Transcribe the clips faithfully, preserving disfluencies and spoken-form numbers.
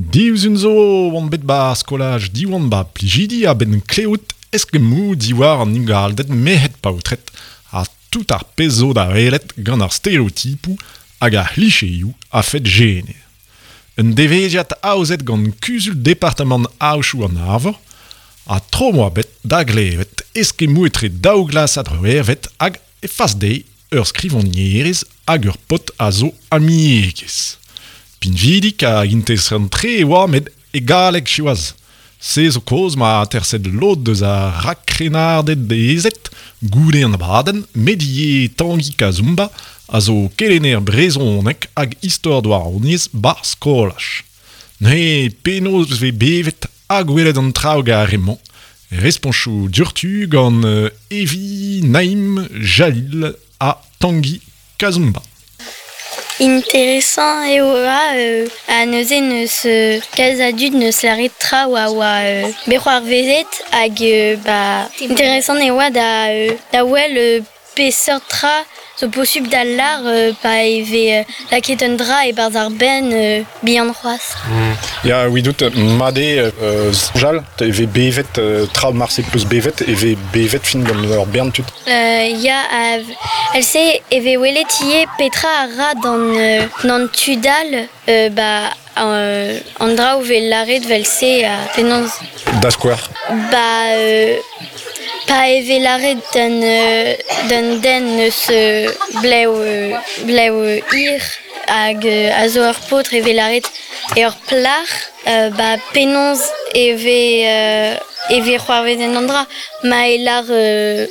Diwzun zo oan bet ba skolaj diwan ba plijidi a ben kleout eskemou diwar an ingaldet mehet paotret a tout ar pezo da relet gant ar stereotipou hag a hlicheioù a fet gene. Un deveziat aozet gant kuzul departement aochou an Arvor a tro moa bet da glevet eskemou etre daouglas a drevervet hag e fas dei ur skrivonierez hag ur pot a zo amiekez. Pin vidik a interesant tre e oa met egaleg chiwaz. Se zo koz ma terset lot deus a rakrenardet deezet, goude an abaden, medie Tanguy Kazumba, a zo kelener brezonek hag istor douaroniez bar skolach. Ne penaos ve bevet a gwelet an traoù garemont, responchou durtu gant uh, Evi, Naïm, Jalil a Tanguy Kazumba. Intéressant et oa euh, a neuze neus euh, kazadud neus laret tra oa oa euh, bec'hoar vezet hag euh, ba intéressant e oa da euh, da ouel euh, peseur tra zo posub da lar euh, pa eve euh, laket un dra e barz ar ben euh, bihan c'hoaz. Mm. Ya ouidout made euh, jal eve bevet euh, tra marse plus bevet eve bevet fin gant ur bern tut. Euh, ya a elle se eve welet ie petra a ra dan euh, nan tudal euh, ba euh, an dra ou vel laret vel se a penans Da square. ba euh, pa eve laret d'un euh, d'un den neus euh, bleu euh, bleu euh, ir hag euh, a zo ur potre eve laret e ur plar euh, ba penons eve euh, eve c'hoarvet en andra ma e lar euh,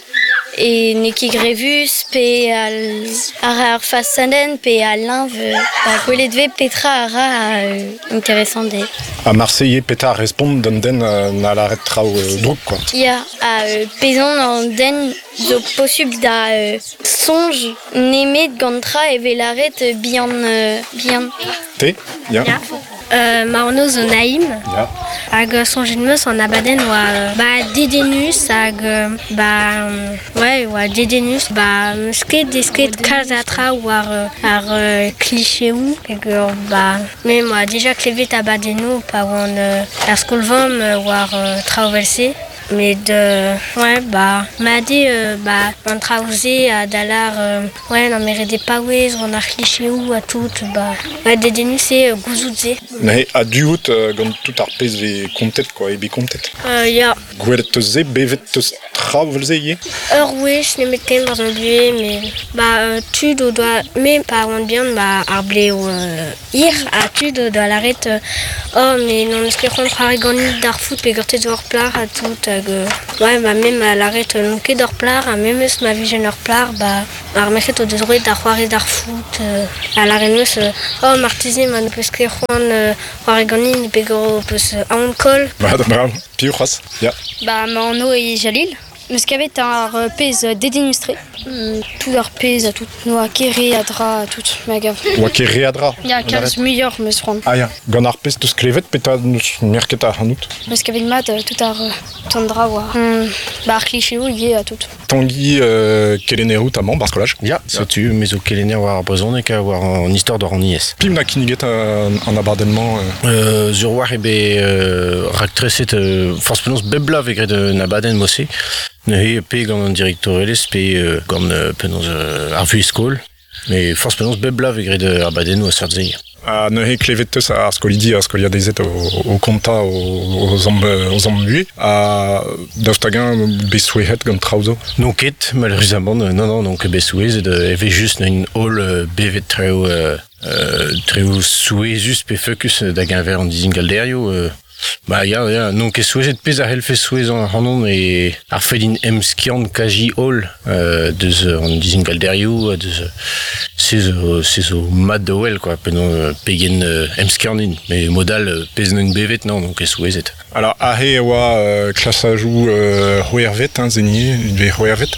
e neki grevus pe al ar ar fasaden pe al linv ba gwelet ve petra a ra euh, interessant de. A Marseille peta respond d'un den euh, na laret trao euh, drouk quoi. Ya a euh, pezon an den zo posub da euh, sonj nemet gant tra e velaret euh, bihan euh, bihan. Te? Ya. Ya. Euh, ma ono zo Naïm Ya. hag sonjet meus an abadenn oa euh, ba dedenus hag euh, ba euh, ouais oa dedenus ba meus ket desket kalz a tra war euh, ar euh, klicheou hag ur ba mem oa deja klevet abadenno pa oan euh, ar skolvam euh, war euh, tra ovelse. Mais de ouais bah m'a dit euh, bah on trausé à dalar euh, ouais non mais des pawes on a cliché ou à tout bah ouais des dénusé gouzoudze. Ne a duout euh, gant tout ar pez ve kontet quoi, ebe kontet. Euh ya Gwelet teus ze bevet teus tra ovelse ie. heure oui je ne mettais dans un buet mais bah euh, tu dois mais pas on bien bah arblé ou euh, ir à tu dois l'arrêter euh, oh mais non est-ce que on fera gagner d'ar foot pe gorté de hors plat à tout euh, ouais bah même à l'arrêt non que d'or plat même si ma vision hors plat bah ar mechet o de droit d'ar soirée d'ar foot euh, à l'arrêt euh, oh martisi man parce que on Oregoni ne pe gro peus an kol. Bah bravo. Piou c'hoaz. Ya. Bah ma anno e Jalil. Neus kavet ar euh, pez euh, dedenustre. Mm, tout ar pez a tout noa kere a dra a tout ma gav. Oa ket re a dra. Ya kalz muioc'h meus c'hoant. Ah ya. Gant ar pez teus klevet peta neus merket ar hanout. Neus kavet mat euh, tout ar euh, tondra oa. Mm, bah ar klichéo ie a tout. Tanguy euh, kelenerou tamant bar skolaj. Ya, setu mezo kelener war brezonek a war an istor d'or an ies. Pim na kiniget an, an abadennement. Euh. Euh, zur war ebe euh, raktreset euh, force penons beblav egret de nabaden mosse. Ne he pe gant an direktorelez pe euh, gant euh, penons euh, ar vu skol. Mais force penons beblav egret de abadenno a serzei. A ne he klevet teus ar skolidi ar skoliadezet o, o konta o, o zamb o zamb mue a daoustagin besouehet gant traozo. Non ket, malheureusement, non, non, donc besouez, e ve just une hall euh, bevet treo euh, euh, treo souezus pe focus d'ag un ver an dizin galderio. Euh, bah ya, ya, non ket souezet pez a helfe souez an hanon e ar fedin emskian kaji hall euh, deus an dizin galderio, deus c'est c'est au mat de well quoi, penon pegen euh, emskianin, mais modal euh, pez non bevet non, donc ket souezet. Alors a he oa euh, klasajou euh, hoervet, hein, zenier, ve hoervet,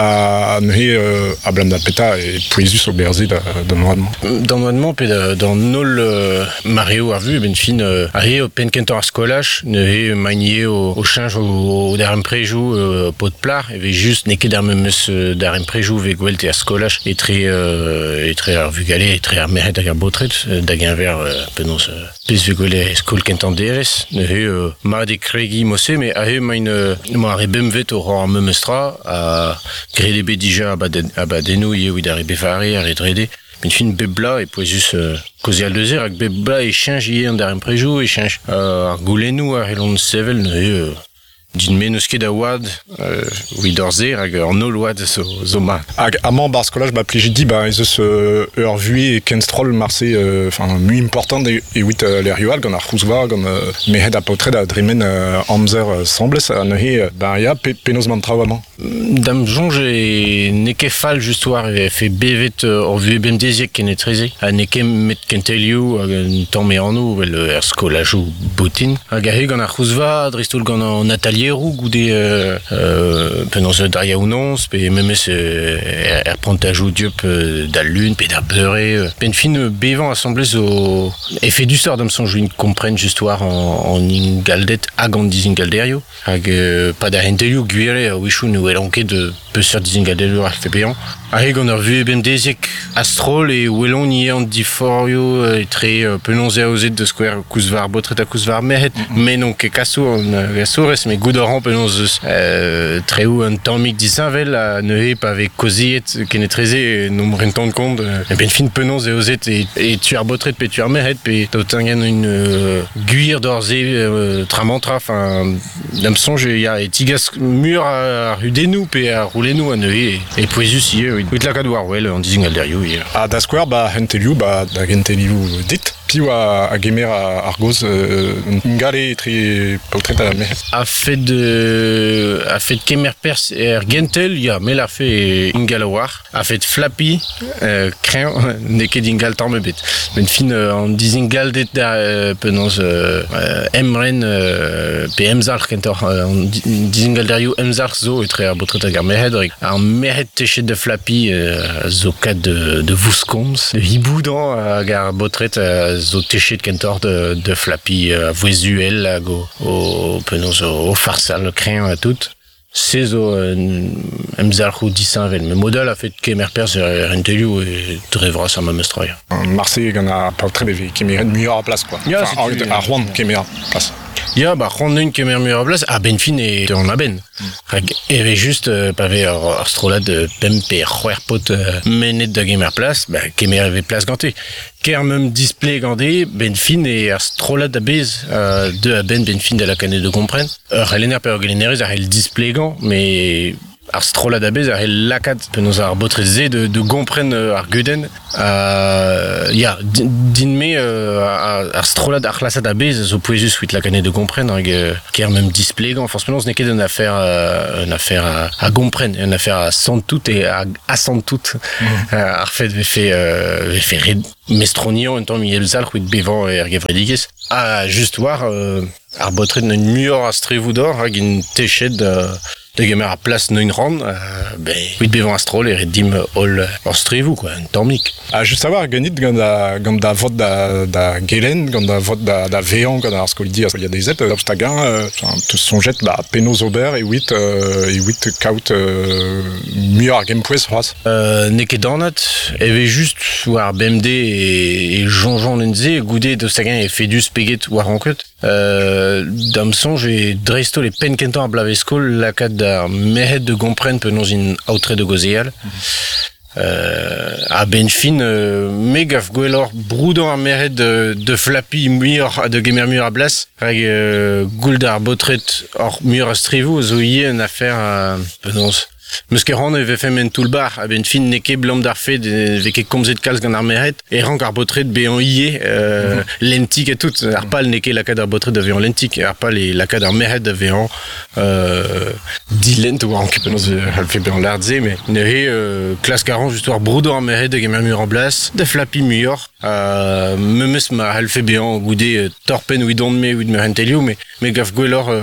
a ne he euh, a blam da peta e pouezus o berze da, da noadement. Dans noadement, pe da, dans nol euh, Mario a vu, ben fin, euh, a he o pen kentor ar skolach, ne he magné au, au change au, au darem prejou euh, pot plar, e ve just neket ar memes euh, darem prejou ve gwelt e ar skolach, e tre, euh, euh, etre ar vugale, etre ar merret hag ar botret, euh, da genver euh, penaos euh, pez vugale skol kentan derez, ne he euh, ma de kregi mosse, mais a he main euh, ma ar bemvet o ar meumestra, a grede be dija abadenou ye ouid ar befare, ar edrede, men fin bebla e poezus euh, koze al dezer, hag bebla e chanj ye an dar emprejou, e chanj euh, ar goulennou ar elon sevel, ne he euh, din men eus ket a oad, euh, ouid ur zer hag ur nol oad zo, zo ma. Hag amañ bar skolaj, ba plijidi, ba ez eus euh, ur vue e kenstrol marse, enfin, euh, mu important e, e oit euh, l'er yoal, gant ar c'houzva, gant euh, mehet a paotred a dremen euh, amzer euh, sambles, an ehe, ba ya, pe, penaos man traoù amañ. Dam zonj e neke fall just war e fe bevet euh, ur vue bemdeziek ken etreze, a neke met kentelioù hag un tamm e anno, wel ur skolajou botin, hag a he gant ar c'houzva, dristoul gant an atelier goude euh, euh, penaos da yaounons, pe memes euh, er prontajou diop euh, da lun, pe da beure, euh, pen fin euh, bevan assemblez o efe du sort d'am son jouin kompren just war en, en ingaldet hag an dizingalderio, hag euh, pa da hentelioù gwire a wichou nou elonket de peusur dizingalderio ar fe pean. A he gant ur vue bemdeziek astrol e welon nie an diforio etre euh, penaos e aozet de skouer kouzvar botret a kouzvar merret, mm -hmm. men non ket kaso an uh, gasourez, me gout ur an penaos eus euh, treoù un tammig disavel a neuhe pa ve koziet ken etreze nom rentan kont euh, e ben fin penaos e aozet e, e tu ar botret pe tu ar merret pe taotengen un euh, guir d'orze euh, tramantra, enfin dam sonj ya e tigas mur ar udenou pe ar roulenou a neuhe e poezus ie ouit lakad war wel an dizingalderio ie. A da skouer, ba hentelioù, ba da gentelioù dit, piou a, a gemer a, ar goz euh, ngale etre paotret a la mer. A fet de a fet kemer pers er gentel, ya mel a fet ingal a war, a fet flappy, euh, kreñ, neket ingal tamm bet. Men fin euh, an dizingal det da euh, penaos euh, emren euh, pe emzalc'h kentor, euh, an dizingalderio emzalc'h zo etre ar botret hag ar merret, ar merret techet de flappy euh, zo kat de, de vouskomz, de hiboudan hag ar botret euh, zo techet kentor de, de flappy a euh, voezuel hag o, o penaos o, o farsal kreñ a tout. Se zo euh, emzalc'h disavel, me modal a fet kemer pers er hentelioù e drevras ar meumestra. Marse gant a paotred e kemer muioc'h a plas, quoi. Ya, enfin, c'est a roan kemer a plas. Ya, ba c'hoant un kemer muioc'h a plas, a ben fin e an aben. Hag eve just euh, pa ve ar, ar strolad euh, pemp e c'hwer pot euh, menet da gemer plas, ba kemer eve plas gante. Ker meum display gante, ben fin e ar strolad a bez, euh, de a ben ben fin da la kanet de kompren. Ur c'helenner pe ur gelenerez ar el display gant, mais ar strolad a bez ar el lakad penaos ar botre ze de, de gompren euh, ar guden. Uh, ya, din me euh, ar, ar strolad ar c'hlassad a bez zo poezus ouit lakanet de gompren hag euh, ker meum display gant. Force penaos neket un affaire, euh, un affaire a, a gompren, un affaire a santout e a, a santout. Mm. Uh, ar fet ve fe, euh, ve fe red mestronian un tamm yel zalc'h ouit bevan e ar gevredigez. A just war euh, ar botret n'un muioc'h a strevou d'or hag in techet de de gemer a plas neun ran, euh, ben, ouit bevan astrol e red dim ol ur strevou, quoi, un tammik. A just a war ganit gant da, gant da vot da, da gelen, gant da vot da, da vean, gant ar skolidi a skolia deizet, ur stagan, euh, teus sonjet ba penaos ober e oit, euh, e oit kaout euh, muioc'h ar gempoez c'hoaz. Euh, neket danat, eve just war B M D e, e jonjon lenze, goude de stagan e fedus peget war anket. Euh, dam sonj e dreistol e pen kentan ar blaveskol lakad d'ar merret de gompren penaos in aotre de gozeal. Mm-hmm. euh, a ben fin euh, me gaf gwellor broudan ar merret de, de flappy muioc'h de gemer muioc'h a blas hag euh, goul d'ar botret or muioc'h a strevou zo ie un affaire euh, penaos. Meus ket ran eve femen tout bar, a ben fin neke blam d'ar fet, ve ket komzet kalz gant ar merret, e rank ar botret bean ie, euh, mm-hmm. lentik et tout, ar pal neke lakad ar botret da vean lentik, ar pal e lakad ar merret da vean euh, dilent ou an kepenaos al fe bean lardze, mais nehe euh, klas karan just war broudan ar merret da gemer muioc'h a blas, da flappy muioc'h, euh, memes ma al fe bean goude torpen ouid on me ouid me hentelioù, mais me gaf gwellor euh,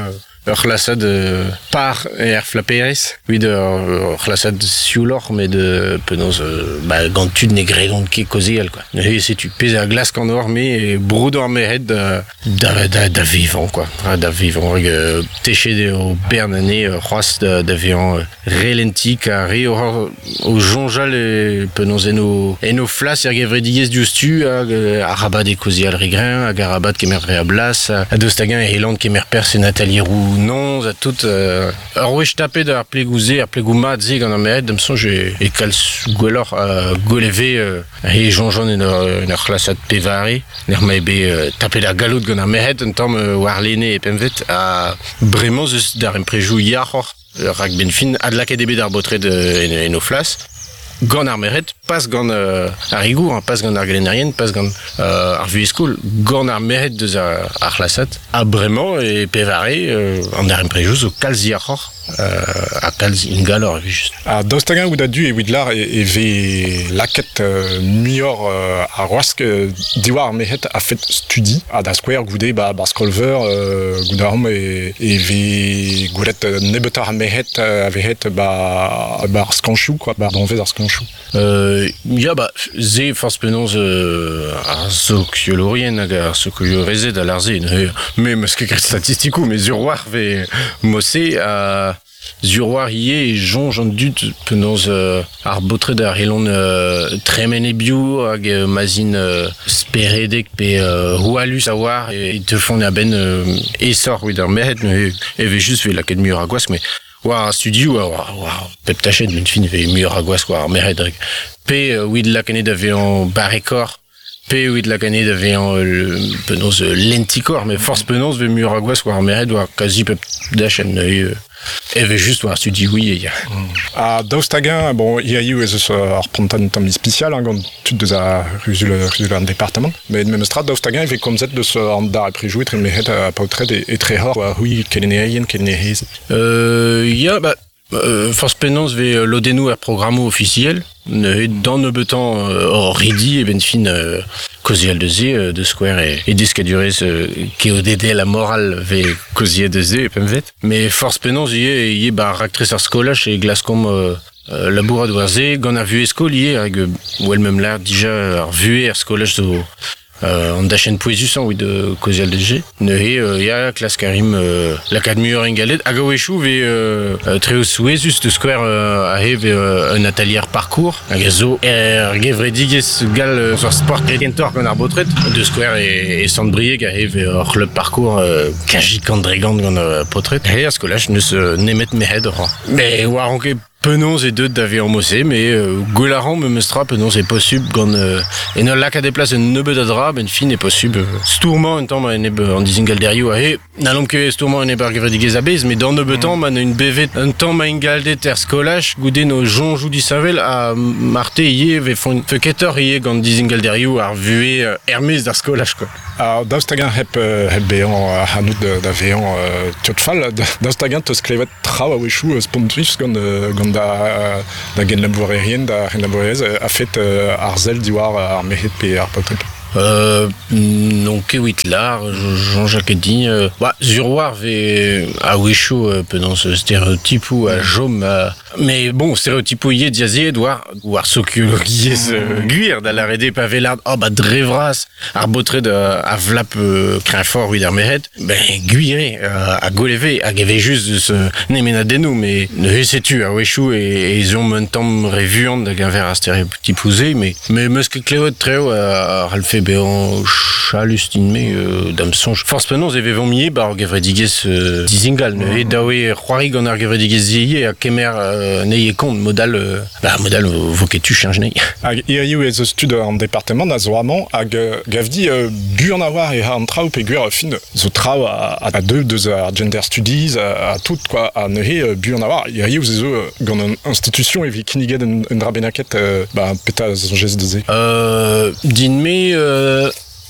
ur c'hlassad euh, par er flapérez. Oui, de ur c'hlassad sioulor, mais de penaos euh, bah, gant tud ne gredon ket kozeal, quoi. Et c'est tu pèse à glace qu'en or, mais brou d'or mehed da, da, da, da vivant, quoi. Da vivant, euh, téché de au bernané, roas da, da véant euh, relentik, a ré au, au jonjal et penaos eno, eno flas er gevredigez diustu, a, a rabat de kozeal regrin, a garabat kemer re a blas, a dostagan e helant kemer pers e Nathalie Roux, non, à tout, euh, ur wech tapet ar plegouze, ar plegoumat ze gant ar mehed, d'am son j'ai e kal gwellor a goleve euh, e jonjon en ur, ur c'hlassad pevare, n'er ma ebe euh, tapet ar gallout gant ar mehed, un tamm euh, war lene e pemvet, a bremañ eus d'ar emprejou yac'hor, rak ben fin, ad lak edebe d'ar botred euh, en o flas, gant ar meret, pas gant euh, ar rigour, hein, pas gant ar galenarien, pas gant euh, ar vueskoul, gant ar meret deus ar, ar c'hlassad, a bremañ e pevare euh, an ar emprejou zo kalz yac'hor, euh, a kalz ingalor, just. A daostagan ou da du e widlar e, e ve laket euh, muior euh, a roask euh, diwar ar mehet a fet studi a da skouer goude ba bar skolver euh, goudarom e, e ve goulet euh, nebet ar mehet euh, a vehet ba bar skanchou, quoi, bar donvez ar skanchou. Euh, ya ba ze force penons euh, ar sociolorien hag ar sociolorezed al arze, me meus ket gret statistikou, me zur war ve mosse a zur war ie e jonj an dud penons euh, ar botred ar helon euh, tremen e bio hag euh, mazin euh, speredek pe euh, hoalus a war e te fon a ben euh, esor wid ar mehed, me e ve just ve laket muur a gwask, me war studio wa wa pep tachet men fin ve muur a gwask war ar mehed rek. Pe uh, wid lakanet a vean barekor, pe wid lakanet a vean uh, penaos uh, lentikor, mais force penaos ve muur a gwask war ar mehed war kazi pep dachet neuiu. E ve just war studi oui ya. Mm. A daostagan, bon, ia iu ez eus ar pontan tamm spécial, hein, gant tud deus a ruzul, ruzul an departement, mais même strat daostagan e ve komzet deus an da e prejou etre mehet a pautred e, e tre hor, oui, kelenerien, kelenerez. Euh, ya, bah, Euh, force penons ve lodenou ar programo officiel, ne dans ne betan euh, or ridi e ben fin euh, kozial de ze euh, de square et, et deskadurez euh, ke o dede la morale ve kozial de ze e pemvet, mais force penons ie ie ba raktres ar skolach e glaskom euh, euh, labourad war ze gant ar vueskol ie hag euh, ou el mem l'ar dija ar vue ar skolach zo Euh, an dachen poezusan oui de kozial de G. Ne he euh, ya klas karim euh, l'akademiur engalet hag a wechou ve euh, euh, treo souezus de square euh, a he ve euh, un atelier parcours hag a zo er gevredigez gal euh, sur sport kredentor gant ar botret de square e, e Sandbrieg a he ve ur club parcours euh, kajik andregant gant ar potret he ar skolach neus euh, nemet mehed or. Mais war anke penons e deud da vean mosse, mais euh, golaran me meustra penons e possible gant euh, en ur lak a deplaz en nebeud a dra, ben fin e possible euh, stourman un tamm en eb an dizingalderioù a he, n'allom ket stourman en eb ar gevredigez a bez, mais dans nebeud tamm man un bevet un tamm a ingaldet er skolach goude no jonjou disavel a marte ie ve fon feuketor ie gant dizingalderioù ar vue euh, hermez d'ar skolach, quoi. A daostagan hep, euh, hep behan a hanout da, da vehan euh, tiotfal, daostagan teus klevet traoù a wechou spontuif gant, euh, gant da, da gen labourerien, da ren labourerez, a fet euh, ar zel diwar ar mehet pe ar potret. Euh, non ket wit lar, Jean-Jacques Eddy, euh, bah, zur war ve a wechou euh, penons stéréotypou a jom, euh, mais bon, stéréotypou ie diazet war, war sociologiez euh, guir da la rede pa velard, oh bah drevras, ar botred euh, a vlap euh, kreñfor wid ar mehet, ben guire euh, a goleve, hag eve just deus euh, nemenadennou, mais ne he setu a wechou e, e zon un tamm revuant da gaver a stéréotypouze, mais mais meus ket klevet treo a ar alfe bean chalust in me euh, dam sonj. Force penons e vevon mie bar gevredigez euh, dizingal, ne e daoe c'hoari gant ar gevredigez zeie a kemer euh, neie kont modal euh, bah, modal euh, voketu chanj nei. Hag iriou ez eus tud an departement na zo amañ hag euh, gavdi euh, gu an a war e ha an traoù pe guer fin zo traoù a, a, a deux deus ar gender studies a, a tout, quoi, a ne he euh, bu an a war iriou ze zo euh, gant an institution e vi kiniget un, un dra benaket euh, bah, peta zonjez de ze. Euh, din me euh,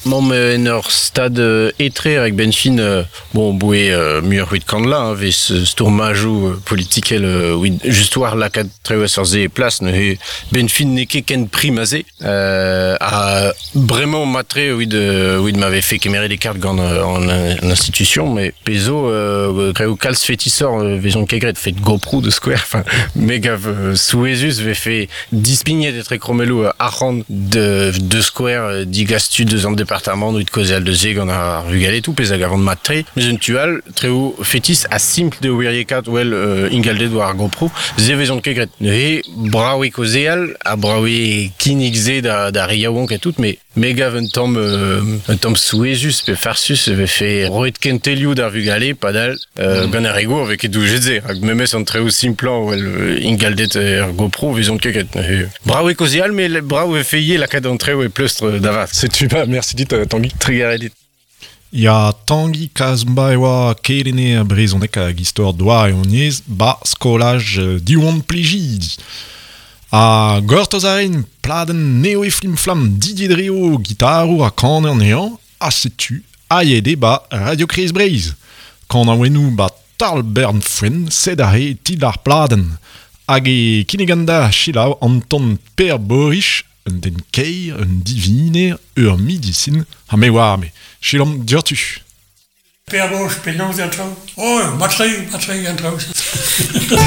Mom en ur stad euh, etre avec Benfin, euh, bon, boué euh, mur huit Candela, hein, ves ce tourmajou euh, politiquel, euh, oui, juste voir la cadre très sorze et place, ne Benfin n'est qu'en primazé, euh, a vraiment matré, oui, de, oui, de m'avait fait qu'émérer des cartes en, en, en institution, mais peso, euh, creo cals fétissor, euh, vaison kegret, fait GoPro de Square, enfin, méga, euh, Souesus, avait fait dispigner des très cromelou, à rand de, de Square, euh, digastu, deux ans de département, où il causait de zeg, on a regalé tout, pesa avant de matré, mais un tual, très haut, fétis, à simple de Wirikat, well, euh, ingalde de war GoPro, ze vaison kegret, et brawi causéal, à brawi kinigze da, da riawonk et tout, mais méga un tom, euh, un tom Souesus, pe farsus, avait fait roet kenteliou da rugale, padal, euh, mm. gana rego, avec edou jetze, même son très haut simple, well, ingalde de GoPro, vaison kegret, brawi causéal, mais brawi feyé la cadence ou plustre d'avat. C'est tu vas, merci dit Tanguy. Trigger dit. Ya Tanguy Kazmbaewa kelene a brezonek hag istor doa e oniez ba skolaj uh, diwon plijidi. A gortoz a rein pladen neo e flim flam Didier Drio gitarou a kaner nean a setu a yede ba Radio Chris Breiz. Kan a wenou ba Tarl Bern Fren sed a re tid ar pladen. Hag e kineganda chilav Anton Per Borish un den kei, un divine, ur midicine, ha me war me, chilom diortu. Per Borish, penons d'entrau. Oh, matri, matri d'entrau.